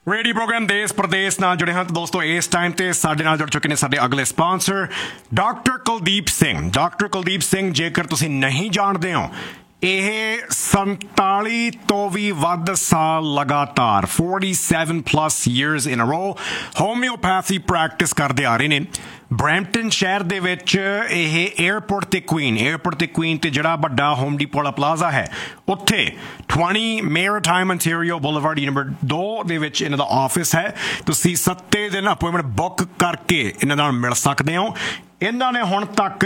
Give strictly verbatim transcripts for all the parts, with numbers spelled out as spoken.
Radio programme ਦੇਸ਼ ਪ੍ਰਦੇਸ਼ ਨਾਲ ਜੁੜੇ ਹਾਂ ਤਾਂ ਦੋਸਤੋ ਇਸ ਟਾਈਮ ਤੇ ਸਾਡੇ ਨਾਲ ਜੁੜ ਚੁੱਕੇ ਨੇ ਸਾਡੇ ਅਗਲੇ sponsor doctor Kuldeep Singh. Doctor Kuldeep Singh ਜੇਕਰ ਤੁਸੀਂ ਨਹੀਂ ਜਾਣਦੇ ਹੋ, ਇਹ ਸੰਤਾਲੀ ਤੋਂ ਵੀ ਵੱਧ ਸਾਲ ਲਗਾਤਾਰ forty-seven plus years in a row homeopathy practice ਕਰਦੇ ਆ ਰਹੇ ਨੇ। ਬਰੈਂਪਟਨ ਸ਼ਹਿਰ ਦੇ ਵਿੱਚ ਇਹ ਏਅਰਪੋਰਟ ਤੇ ਕੁਈਨ ਏਅਰਪੋਰਟ ਤੇ ਕੁਈਨ ਤੇ ਜਿਹੜਾ ਵੱਡਾ ਹੋਮ ਡੀਪੋ ਵਾਲਾ ਪਲਾਜ਼ਾ ਹੈ ਉੱਥੇ twenty maritime ontario boulevard number ਦੋ ਦੇ ਵਿੱਚ ਇਹਨਾਂ ਦਾ ਆਫਿਸ ਹੈ। ਤੁਸੀਂ ਸੱਤੇ ਦਿਨ ਅਪੋਇੰਟਮੈਂਟ ਬੁੱਕ ਕਰਕੇ ਇਹਨਾਂ ਨਾਲ ਮਿਲ ਸਕਦੇ ਹੋ। ਇਹਨਾਂ ਨੇ ਹੁਣ ਤੱਕ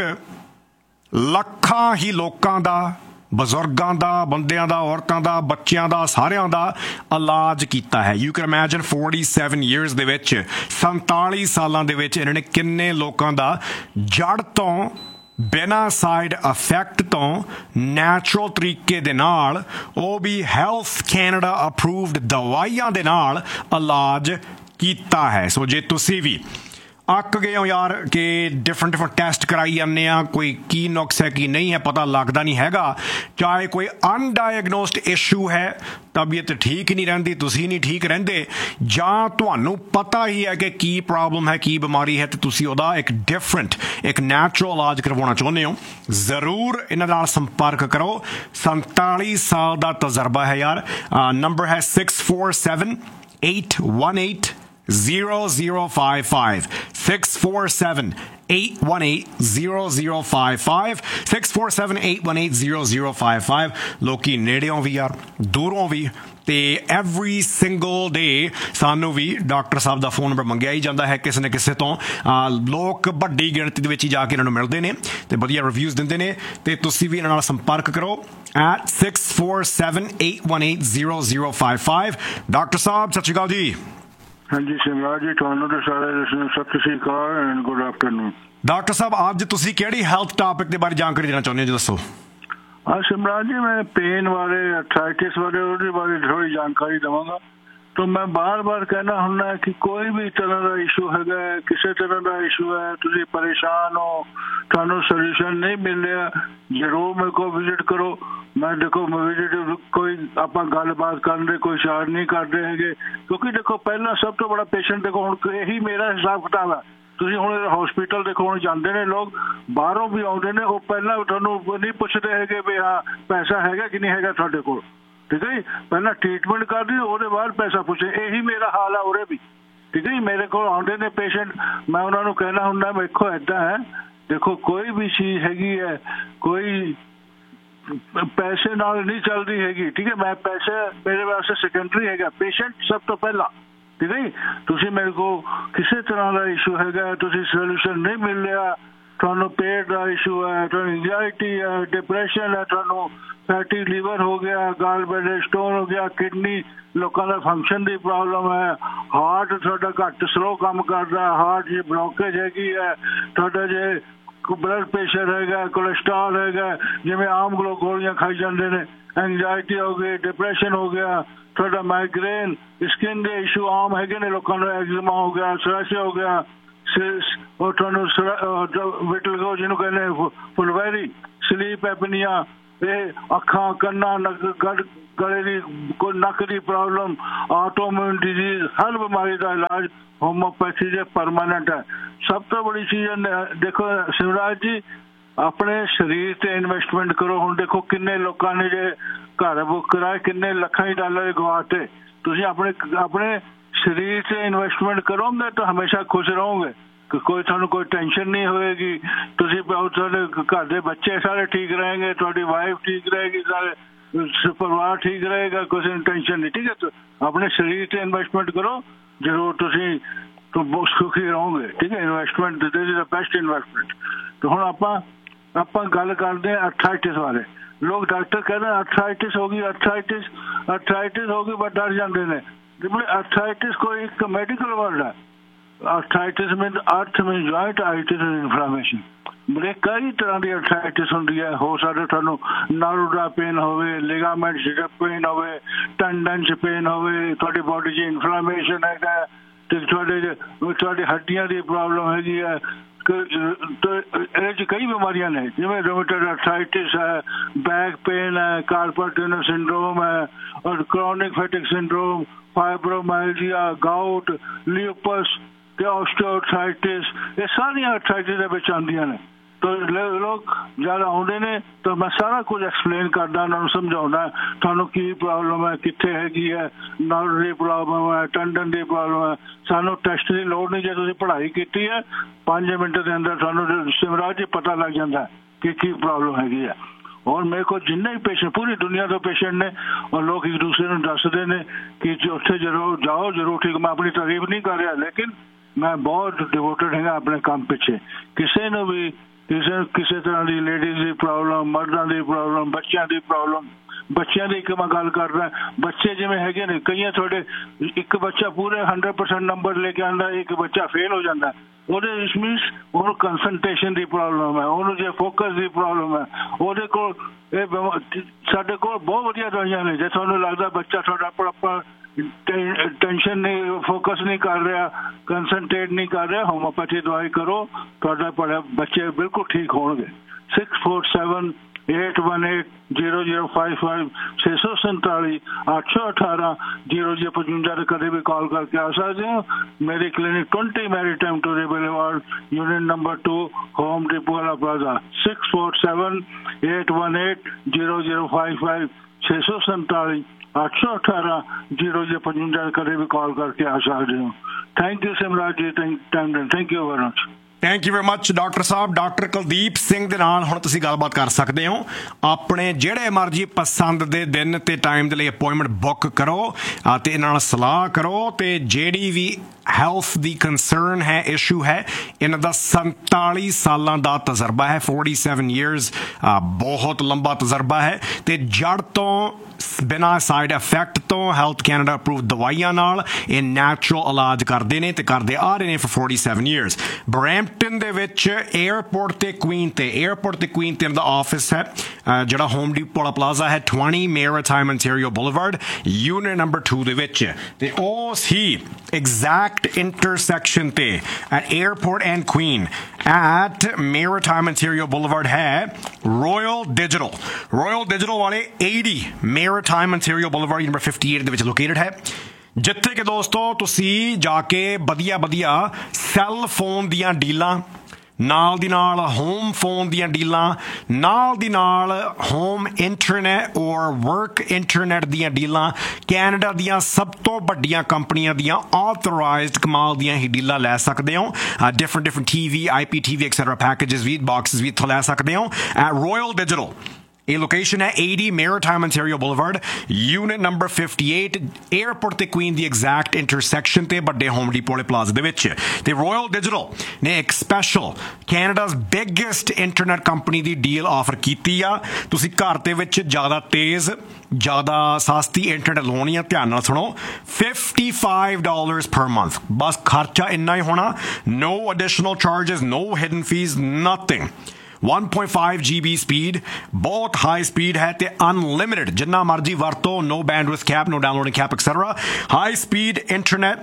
ਲੱਖਾਂ ਹੀ ਲੋਕਾਂ ਦਾ, ਬਜ਼ੁਰਗਾਂ ਦਾ, ਬੰਦਿਆਂ ਦਾ, ਔਰਤਾਂ ਦਾ, ਬੱਚਿਆਂ ਦਾ, ਸਾਰਿਆਂ ਦਾ ਇਲਾਜ ਕੀਤਾ ਹੈ। You can imagine forty-seven years ਦੇ ਵਿੱਚ, ਸੰਤਾਲੀ ਸਾਲਾਂ ਦੇ ਵਿੱਚ ਇਹਨਾਂ ਨੇ ਕਿੰਨੇ ਲੋਕਾਂ ਦਾ ਜੜ ਤੋਂ ਬਿਨਾਂ ਸਾਈਡ ਇਫੈਕਟ ਤੋਂ ਨੈਚੁਰਲ ਤਰੀਕੇ ਦੇ ਨਾਲ, ਉਹ ਵੀ ਹੈਲਥ ਕੈਨੇਡਾ ਅਪਰੂਵਡ ਦਵਾਈਆਂ ਦੇ ਨਾਲ ਇਲਾਜ ਕੀਤਾ ਹੈ। ਸੋ ਜੇ ਤੁਸੀਂ ਵੀ ਅੱਕ ਗਏ ਹੋ ਯਾਰ ਕਿ ਡਿਫਰੈਂਟ ਡਿਫਰੈਂਟ ਟੈਸਟ ਕਰਾਈ ਜਾਂਦੇ ਆ, ਕੋਈ ਕੀ ਨੁਕਸ ਹੈ ਕੀ ਨਹੀਂ ਹੈ ਪਤਾ ਲੱਗਦਾ ਨਹੀਂ ਹੈਗਾ, ਚਾਹੇ ਕੋਈ ਅਨਡਾਇਗਨੋਸਡ ਇਸ਼ੂ ਹੈ, ਤਬੀਅਤ ਠੀਕ ਨਹੀਂ ਰਹਿੰਦੀ, ਤੁਸੀਂ ਨਹੀਂ ਠੀਕ ਰਹਿੰਦੇ, ਜਾਂ ਤੁਹਾਨੂੰ ਪਤਾ ਹੀ ਹੈ ਕਿ ਕੀ ਪ੍ਰੋਬਲਮ ਹੈ, ਕੀ ਬਿਮਾਰੀ ਹੈ, ਤੇ ਤੁਸੀਂ ਉਹਦਾ ਇੱਕ ਡਿਫਰੈਂਟ ਇੱਕ ਨੈਚੁਰਲ ਇਲਾਜ ਕਰਵਾਉਣਾ ਚਾਹੁੰਦੇ ਹੋ, ਜ਼ਰੂਰ ਇਹਨਾਂ ਨਾਲ ਸੰਪਰਕ ਕਰੋ। ਸੰਤਾਲੀ ਸਾਲ ਦਾ ਤਜਰਬਾ ਹੈ ਯਾਰ। ਨੰਬਰ ਹੈ six four seven eight one eight zero zero five five six four seven eight one eight zero zero five five six four seven eight one eight zero zero five five। ਲੋਕੀ ਨੇੜਿਓਂ ਵੀ ਯਾਰ, ਦੂਰੋਂ ਵੀ, ਤੇ every single day ਸਾਨੂੰ ਵੀ doctor ਸਾਹਿਬ ਦਾ phone number ਮੰਗਿਆ ਹੀ ਜਾਂਦਾ ਹੈ ਕਿਸੇ ਨਾ ਕਿਸੇ ਤੋਂ। ਲੋਕ ਵੱਡੀ ਗਿਣਤੀ ਦੇ ਵਿੱਚ ਹੀ ਜਾ ਕੇ ਇਹਨਾਂ ਨੂੰ ਮਿਲਦੇ ਨੇ ਤੇ ਵਧੀਆ ਰਿਵਿਊਜ਼ ਦਿੰਦੇ ਨੇ, ਤੇ ਤੁਸੀਂ ਵੀ ਇਹਨਾਂ ਨਾਲ ਸੰਪਰਕ ਕਰੋ at six four seven eight one eight zero zero five five। Doctor ਸਾਹਿਬ ਸਤਿ ਸ਼੍ਰੀ ਅਕਾਲ ਜੀ। ਹਾਂਜੀ ਸਿਮਰਾਜ ਜੀ, ਤੁਹਾਨੂੰ ਤੇ ਸਾਰੇ ਸਤਿ ਸ਼੍ਰੀ ਅਕਾਲ ਐਂਡ ਗੁੱਡ ਆਫਟਰਨੂਨ। ਡਾਕਟਰ ਸਾਹਿਬ ਅੱਜ ਤੁਸੀਂ ਕਿਹੜੀ ਹੈਲਥ ਟਾਪਿਕ ਦੇ ਬਾਰੇ ਜਾਣਕਾਰੀ ਦੇਣਾ ਚਾਹੁੰਦੇ ਹੋ ਜੀ, ਦੱਸੋ। ਹਾਂ ਸਿਮਰਾਜ ਜੀ, ਮੈਂ ਪੇਨ ਬਾਰੇ, ਅਰਥਰਾਈਟਿਸ ਬਾਰੇ, ਉਹਦੇ ਬਾਰੇ ਥੋੜੀ ਜਾਣਕਾਰੀ ਦੇਵਾਂਗਾ। तो मैं बार बार कहना ਹੁੰਦਾ कि कोई भी तरह का इशू है, किसी तरह का इशू है, तुम परेशान हो, थानू सोल्यूशन नहीं मिल रहा, जरूर मेरे को विजिट करो। मैं देखो मैं विजिट कोई आप गलबात करने कोई चार्ज नहीं करते है, क्योंकि देखो पहला सब तो बड़ा पेशेंट देखो हुण यही मेरा हिसाब किताब है। ਤੁਸੀਂ ਹੁਣ ਹਸਪੀਟਲ ਦੇਖੋ ਹੁਣ ਜਾਂਦੇ ਨੇ ਲੋਕ, ਬਾਹਰੋਂ ਵੀ ਆਉਂਦੇ ਨੇ, ਉਹ ਪਹਿਲਾਂ ਤੁਹਾਨੂੰ ਨਹੀਂ ਪੁੱਛਦੇ ਹੈਗੇ ਵੀ ਹਾਂ ਪੈਸਾ ਹੈਗਾ ਕਿ ਨਹੀਂ ਹੈਗਾ ਤੁਹਾਡੇ ਕੋਲ, ਠੀਕ ਹੈ ਜੀ। ਪਹਿਲਾਂ ਟ੍ਰੀਟਮੈਂਟ ਕਰਦੇ ਉਹਦੇ ਬਾਅਦ ਪੈਸਾ ਪੁੱਛੇ, ਇਹੀ ਮੇਰਾ ਹਾਲ ਹੈ ਉਰੇ ਵੀ, ਠੀਕ ਹੈ ਜੀ। ਮੇਰੇ ਕੋਲ ਆਉਂਦੇ ਨੇ ਪੇਸ਼ੈਂਟ, ਮੈਂ ਉਹਨਾਂ ਨੂੰ ਕਹਿਣਾ ਹੁੰਦਾ ਵੇਖੋ ਇੱਦਾਂ ਹੈ, ਦੇਖੋ ਕੋਈ ਵੀ ਚੀਜ਼ ਹੈਗੀ ਹੈ, ਕੋਈ ਪੈਸੇ ਨਾਲ ਨਹੀਂ ਚੱਲਦੀ ਹੈਗੀ, ਠੀਕ ਹੈ। ਮੈਂ ਪੈਸੇ ਮੇਰੇ ਵਾਸਤੇ ਸੈਕੰਡਰੀ ਹੈਗਾ, ਪੇਸ਼ੈਂਟ ਸਭ ਤੋਂ ਪਹਿਲਾਂ, ਠੀਕ ਹੈ ਜੀ। ਤੁਸੀਂ ਮੇਰੇ ਕੋਲ ਕਿਸੇ ਤਰ੍ਹਾਂ ਦਾ ਇਸ਼ੂ ਹੈਗਾ, ਤੁਸੀਂ ਸੋਲੂਸ਼ਨ ਨਹੀਂ ਮਿਲ ਰਿਹਾ, ਤੁਹਾਨੂੰ ਪੇਟ ਦਾ ਇਸ਼ੂ ਹੈ, ਤੁਹਾਨੂੰ ਇੰਗਜ਼ਾਇਟੀ ਹੈ, ਡਿਪਰੈਸ਼ਨ ਹੈ, ਤੁਹਾਨੂੰ ਫੈਟੀ ਲੀਵਰ ਹੋ ਗਿਆ, ਗਾਲ ਬਲੈਡਰ ਸਟੋਨ ਹੋ ਗਿਆ, ਕਿਡਨੀ ਲੋਕਾਂ ਦਾ ਫੰਕਸ਼ਨ ਦੀ ਪ੍ਰੋਬਲਮ ਹੈ, ਹਾਰਟ ਤੁਹਾਡਾ ਘੱਟ ਸਲੋ ਕੰਮ ਕਰਦਾ, ਹਾਰਟ 'ਚ ਬਲੋਕੇਜ ਹੈਗੀ ਹੈ, ਤੁਹਾਡਾ ਜੇ ਬਲੱਡ ਪ੍ਰੈਸ਼ਰ ਹੈਗਾ, ਕੋਲੈਸਟਰੋਲ ਹੈਗਾ, ਜਿਵੇਂ ਆਮ ਲੋਕ ਗੋਲੀਆਂ ਖਾਈ ਜਾਂਦੇ ਨੇ, ਐਂਗਜ਼ਾਇਟੀ ਹੋ ਗਈ, ਡਿਪਰੈਸ਼ਨ ਹੋ ਗਿਆ, ਤੁਹਾਡਾ ਮਾਈਗ੍ਰੇਨ, ਸਕਿਨ ਦੇ ਇਸ਼ੂ ਆਮ ਹੈਗੇ ਨੇ ਲੋਕਾਂ ਨੂੰ, ਐਗਜ਼ਮਾ ਹੋ ਗਿਆ, ਸਰਾਸੇ ਹੋ ਗਿਆ, ਉਹ ਤੁਹਾਨੂੰ ਵਿਟਲਗੋ ਜਿਹਨੂੰ ਕਹਿੰਦੇ ਫੁਲਵੈਰੀ, ਸਲੀਪ ਐਪਨੀਆ, ਇਹ ਅੱਖਾਂ ਕੰਨਾਂ ਗਲੇ ਦੀ ਕੋਈ ਨੱਕ ਦੀ ਪ੍ਰੋਬਲਮ, ਆਟੋਮਿਊਨ ਡਿਜ਼ੀਜ਼, ਹਰ ਬਿਮਾਰੀ ਦਾ ਇਲਾਜ ਹੋਮੋਪੈਥੀ ਦੇ ਪਰਮਾਨੈਂਟ ਹੈ। ਸਭ ਤੋਂ ਬੜੀ ਚੀਜ਼ ਦੇਖੋ ਸਿਮਰਾਜ ਜੀ, ਆਪਣੇ ਸਰੀਰ ਤੇ ਇਨਵੈਸਟਮੈਂਟ ਕਰੋ। ਹੁਣ ਦੇਖੋ ਕਿੰਨੇ ਲੋਕਾਂ ਨੇ ਜੇ ਘਰ ਬੁੱਕ ਕਰਾਏ, ਕਿੰਨੇ ਲੱਖਾਂ ਹੀ ਡਾਲਰ ਗਵਾਤੇ। ਤੁਸੀਂ ਆਪਣੇ ਆਪਣੇ ਸਰੀਰ ਤੇ ਇਨਵੈਸਟਮੈਂਟ ਕਰੋਗੇ ਤਾਂ ਹਮੇਸ਼ਾ ਖੁਸ਼ ਰਹੋਗੇ, ਕੋਈ ਤੁਹਾਨੂੰ ਕੋਈ ਟੈਨਸ਼ਨ ਨਹੀਂ ਹੋਏਗੀ, ਤੁਸੀਂ ਤੁਹਾਡੇ ਘਰ ਦੇ ਬੱਚੇ ਸਾਰੇ ਠੀਕ ਰਹੇਗੇ, ਤੁਹਾਡੀ ਵਾਈਫ ਠੀਕ ਰਹੇਗੀ, ਸਾਰੇ ਪਰਿਵਾਰ ਠੀਕ ਰਹੇਗਾ, ਕਿਸੇ ਨੂੰ ਟੈਨਸ਼ਨ ਨਹੀਂ, ਠੀਕ ਹੈ। ਆਪਣੇ ਸਰੀਰ ਤੇ ਇਨਵੈਸਟਮੈਂਟ ਕਰੋ, ਜ਼ਰੂਰ ਤੁਸੀਂ ਬਹੁਤ ਸੁਖੀ ਰਹੋਗੇ, ਠੀਕ ਹੈ। Investment this is the best investment. ਤੇ ਹੁਣ ਆਪਾਂ ਆਪਾਂ ਗੱਲ ਕਰਦੇ ਹਾਂ ਅਰਥਰਾਈਟਿਸ ਬਾਰੇ। ਲੋਕ ਡਾਕਟਰ ਕਹਿੰਦੇ ਅਰਥਰਾਈਟਿਸ ਹੋ ਗਈ, ਅਰਥਰਾਈਟਿਸ ਅਰਥਰਾਈਟਿਸ ਹੋ ਗਈ, ਬਟ ਡਰ ਜਾਂਦੇ ਨੇ। ਅਰਥਰਾਈਟਿਸ ਕੋਈ ਇੱਕ ਮੈਡੀਕਲ ਵਰਡ ਹੈ। ਅਰਥਰਾਈਟਿਸ ਮੀਨਸ ਅਰਥ ਮੀਨਸ ਜੁਆਇੰਟ, ਆਈਟਿਸ ਇਨਫਲਾਮੇਸ਼ਨ। ਬੜੇ ਕਈ ਤਰ੍ਹਾਂ ਦੀ ਅਰਥਰਾਈਟਿਸ ਹੁੰਦੀ ਹੈ। ਹੋ ਸਕਦਾ ਤੁਹਾਨੂੰ ਨਰਵ ਦਾ ਪੇਨ ਹੋਵੇ, ਲਿਗਾਮੈਂਟ 'ਚ ਪੇਨ ਹੋਵੇ, ਟੈਂਡਨ 'ਚ ਪੇਨ ਹੋਵੇ, ਤੁਹਾਡੀ ਬੋਡੀ 'ਚ ਇਨਫਲਾਮੇਸ਼ਨ ਹੈਗਾ, ਤੇ ਤੁਹਾਡੇ ਤੁਹਾਡੀ ਹੱਡੀਆਂ ਦੀ ਪ੍ਰੋਬਲਮ ਹੈਗੀ ਹੈ, ਇਹਦੇ 'ਚ ਕਈ ਬਿਮਾਰੀਆਂ ਨੇ, ਜਿਵੇਂ ਰੂਮੇਟਡ ਆਰਥਰਾਈਟਿਸ ਹੈ, ਬੈਕ ਪੇਨ ਹੈ, ਕਾਰਪਲ ਟਨਲ ਸਿੰਡਰੋਮ ਹੈ, ਔਰ ਕ੍ਰੋਨਿਕ ਫੈਟਿਕ ਸਿੰਡਰੋਮ, ਫਾਈਬਰੋਮਾਈਲਜੀਆ, ਗਾਊਟ, ਲਿਊਪਸ ਤੇ ਆਸਟੀਓਆਰਥਰਾਈਟਿਸ, ਇਹ ਸਾਰੀਆਂ ਆਰਥਰਾਈਟਿਸ ਦੇ ਵਿੱਚ ਆਉਂਦੀਆਂ ਨੇ। ਤਾਂ ਲੋਕ ਜ਼ਿਆਦਾ ਆਉਂਦੇ ਨੇ ਤਾਂ ਮੈਂ ਸਾਰਾ ਕੁਝ ਐਕਸਪਲੇਨ ਕਰਦਾ, ਉਹਨਾਂ ਨੂੰ ਸਮਝਾਉਣਾ ਤੁਹਾਨੂੰ ਕੀ ਪ੍ਰੋਬਲਮ ਹੈ, ਕਿੱਥੇ ਹੈਗੀ ਹੈ, ਨਰਵ ਦੀ ਪ੍ਰੋਬਲਮ ਹੈ, ਟੰਡਨ ਦੀ ਪ੍ਰੋਬਲਮ ਹੈ। ਸਾਨੂੰ ਟੈਸਟ ਦੀ ਲੋੜ ਨਹੀਂ, ਜੇ ਤੁਸੀਂ ਪੜ੍ਹਾਈ ਕੀਤੀ ਹੈ ਪੰਜ ਮਿੰਟ ਦੇ ਅੰਦਰ ਤੁਹਾਨੂੰ ਸਿਮਰਾਜ ਜੀ ਪਤਾ ਲੱਗ ਜਾਂਦਾ ਕਿ ਕੀ ਪ੍ਰੋਬਲਮ ਹੈਗੀ ਹੈ। ਔਰ ਮੇਰੇ ਕੋਲ ਜਿੰਨੇ ਵੀ ਪੇਸ਼ੈਂਟ ਪੂਰੀ ਦੁਨੀਆ ਤੋਂ ਪੇਸ਼ੈਂਟ ਨੇ, ਔਰ ਲੋਕ ਇੱਕ ਦੂਸਰੇ ਨੂੰ ਦੱਸਦੇ ਨੇ ਕਿ ਉੱਥੇ ਜ਼ਰੂਰ ਜਾਓ, ਜ਼ਰੂਰ ਠੀਕ। ਮੈਂ ਆਪਣੀ ਤਾਰੀਫ ਨਹੀਂ ਕਰ ਰਿਹਾ, ਲੇਕਿਨ ਮੈਂ ਬਹੁਤ ਡਿਵੋਟਡ ਹੈਗਾ ਆਪਣੇ ਕੰਮ ਪਿੱਛੇ। ਕਿਸੇ ਨੂੰ ਵੀ ਕਿਸੇ ਕਿਸੇ ਤਰ੍ਹਾਂ ਦੀ ਲੇਡੀਜ਼ ਦੀ ਪ੍ਰੋਬਲਮ, ਮਰਦਾਂ ਦੀ ਪ੍ਰੋਬਲਮ, ਬੱਚਿਆਂ ਦੀ ਪ੍ਰੋਬਲਮ, ਬੱਚਿਆਂ ਦੀ ਇੱਕ ਮੈਂ ਗੱਲ ਕਰਦਾ, ਬੱਚੇ ਜਿਵੇਂ ਹੈਗੇ ਨੇ ਕਈਆਂ ਤੁਹਾਡੇ ਇੱਕ ਬੱਚਾ ਪੂਰੇ ਹੰਡਰਡ ਪਰਸੈਂਟ ਨੰਬਰ ਲੈ ਕੇ ਆਉਂਦਾ, ਇੱਕ ਬੱਚਾ ਫੇਲ ਹੋ ਜਾਂਦਾ, ਉਹਦੇ ਇਸ ਮੀਨਸ ਉਹਨੂੰ ਕੰਸਨਟ੍ਰੇਸ਼ਨ ਦੀ ਪ੍ਰੋਬਲਮ ਹੈ, ਉਹਨੂੰ ਜੇ ਫੋਕਸ ਦੀ ਪ੍ਰੋਬਲਮ ਹੈ। ਉਹਦੇ ਕੋਲ ਇਹ ਸਾਡੇ ਕੋਲ ਬਹੁਤ ਵਧੀਆ ਦਵਾਈਆਂ ਨੇ। ਜੇ ਤੁਹਾਨੂੰ ਲੱਗਦਾ ਬੱਚਾ ਤੁਹਾਡਾ ਪ੍ਰੋਪਰ ਟੈਨਸ਼ਨ ਨਹੀਂ, ਫੋਕਸ ਨਹੀਂ ਕਰ ਰਿਹਾ, ਕੰਸਨਟ੍ਰੇਟ ਨਹੀਂ ਕਰ ਰਿਹਾ, ਹੋਮੋਪੈਥੀ ਦਵਾਈ ਕਰੋ, ਤੁਹਾਡਾ ਪੜ੍ਹਿਆ ਬੱਚੇ ਬਿਲਕੁਲ ਠੀਕ ਹੋਣਗੇ। Six four seven eight one eight zero zero five five छे सौ संताली आठ सौ अठारह जीरो जीरो पचवंजा कभी भी कॉल करके आ सकते हो। मेरी clinic twenty Mary time to बोulevard unit number two home depot वाला plaza six four seven eight one eight zero zero five five छे सौ संताली आठ सौ अठारह जीरो जीरो पचवंजा कभी भी कॉल करके आ सकते हो। Thank you सिमराज ji, time thank you very much. Thank you very much doctor Sahib. Doctor Kuldeep Singh ਦੇ ਨਾਲ ਹੁਣ ਤੁਸੀਂ ਗੱਲਬਾਤ ਕਰ ਸਕਦੇ ਹੋ। ਆਪਣੇ ਜਿਹੜੇ ਮਰਜ਼ੀ ਪਸੰਦ ਦੇ ਦਿਨ ਤੇ ਟਾਈਮ ਦੇ ਲਈ ਅਪਾਇੰਟਮੈਂਟ ਬੁੱਕ ਕਰੋ ਅਤੇ ਇਹਨਾਂ ਨਾਲ ਸਲਾਹ ਕਰੋ। ਤੇ ਜਿਹੜੀ ਵੀ ਹੈਲਥ ਦੀ ਕੰਸਰਨ ਹੈ, ਇਸ਼ੂ ਹੈ, ਇਹਨਾਂ ਦਾ ਸੰਤਾਲੀ ਸਾਲਾਂ ਦਾ ਤਜਰਬਾ ਹੈ, ਫੋਰਟੀ ਸੈਵਨ ਈਅਰਸ, ਬਹੁਤ ਲੰਬਾ ਤਜਰਬਾ ਹੈ। ਤੇ ਜੜ ਤੋਂ ਬਿਨਾਂ ਸਾਈਡ ਇਫੈਕਟ ਤੋਂ ਹੈਲਥ ਕੈਨੇਡਾ ਅਪਰੂਵ ਦਵਾਈਆਂ ਨਾਲ ਇਹ ਨੈਚੁਰਲ ਇਲਾਜ ਕਰਦੇ ਨੇ ਤੇ ਕਰਦੇ ਆ ਰਹੇ ਨੇ for forty seven years. Brampton ਦੇ ਵਿੱਚ ਏਅਰਪੋਰਟ ਤੇ ਕੁਈਨ ਤੇ ਏਅਰਪੋਰਟ ਤੇ ਕੁਈਨ ਤੇ ਦਾ ਆਫਿਸ ਹੈ, ਜਿਹੜਾ ਹੋਮ ਡੀਪੋ ਵਾਲਾ ਪਲਾਜ਼ਾ ਹੈ, twenty Maritime Ontario Boulevard unit number two ਦੇ ਵਿੱਚ। ਤੇ ਉਸ ਹੀ ਐਗਜ਼ੈਕਟ ਇੰਟਰਸੈਕਸ਼ਨ ਤੇ at airport and Queen at Maritime Ontario Boulevard ਹੈ Royal Digital। Royal Digital ਵਾਲੇ eighty Maritime Ontario Boulevard number fifty-eight ਦੇ ਵਿੱਚ ਲੋਕੇਟਡ ਹੈ, ਜਿੱਥੇ ਕਿ ਦੋਸਤੋ ਤੁਸੀਂ ਜਾ ਕੇ ਵਧੀਆ ਵਧੀਆ ਸੈੱਲ ਫੋਨ ਦੀਆਂ ਡੀਲਾਂ, ਨਾਲ ਦੀ ਨਾਲ ਹੋਮ ਫੋਨ ਦੀਆਂ ਡੀਲਾਂ, ਨਾਲ ਦੀ ਨਾਲ ਹੋਮ ਇੰਟਰਨੈਟ ਔਰ ਵਰਕ ਇੰਟਰਨੈਟ ਦੀਆਂ ਡੀਲਾਂ, ਕੈਨੇਡਾ ਦੀਆਂ ਸਭ ਤੋਂ ਵੱਡੀਆਂ ਕੰਪਨੀਆਂ ਦੀਆਂ ਆਥੋਰਾਈਜ਼ਡ ਕਮਾਲ ਦੀਆਂ ਹੀ ਡੀਲਾਂ ਲੈ ਸਕਦੇ ਹੋ। ਡਿਫਰੈਂਟ ਡਿਫਰੈਂਟ ਟੀ ਵੀ, ਆਈ P T V etcetera packages ਵੀ, ਬਾਕਸਿਸ ਵੀ ਇੱਥੋਂ ਲੈ ਸਕਦੇ ਹੋ ਐਟ ਰੋਇਲ ਡਿਜੀਟਲ। ਇਹ ਲੋਕੇਸ਼ਨ ਹੈ eighty Maritime Ontario Boulevard unit number fifty-eight airport ਤੇ ਕੁਈਨ ਦੀ ਐਗਜ਼ੈਕਟ ਇੰਟਰਸੈਕਸ਼ਨ ਤੇ ਵੱਡੇ ਹੋਮ ਡੀਪੋ ਵਾਲੇ ਪਲਾਜ਼ਾ ਦੇ ਵਿੱਚ। ਤੇ ਰੋਇਲ ਡਿਜੀਟਲ ਨੇ ਇੱਕ ਸਪੈਸ਼ਲ ਕੈਨੇਡਾਜ਼ ਬਿਗੇਸਟ ਇੰਟਰਨੈਟ ਕੰਪਨੀ ਦੀ ਡੀਲ ਆਫਰ ਕੀਤੀ ਆ। ਤੁਸੀਂ ਘਰ ਦੇ ਵਿੱਚ ਜ਼ਿਆਦਾ ਤੇਜ਼, ਜ਼ਿਆਦਾ ਸਸਤੀ ਇੰਟਰਨੈਟ ਲਾਉਣੀ ਆ, ਧਿਆਨ ਨਾਲ ਸੁਣੋ, fifty-five dollars per month, ਬਸ ਖਰਚਾ ਇੰਨਾ ਹੀ ਹੋਣਾ। no additional charges, no hidden fees, nothing। one point five G B speed, ਬਹੁਤ ਹਾਈ ਸਪੀਡ ਹੈ ਤੇ ਅਨਲਿਮਿਟਡ, ਜਿੰਨਾ ਮਰਜ਼ੀ ਵਰਤੋ, no bandwidth cap, no downloading cap, et cetera। High speed internet